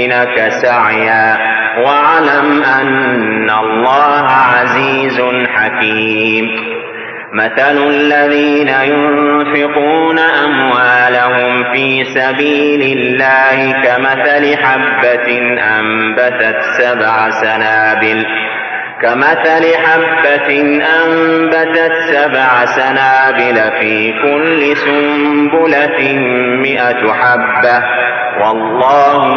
يحسنونك سعيا واعلم أن الله عزيز حكيم. مثل الذين ينفقون أموالهم في سبيل الله كمثل حبة أنبتت 7 سنابل في كل سنبلة 100 حبة والله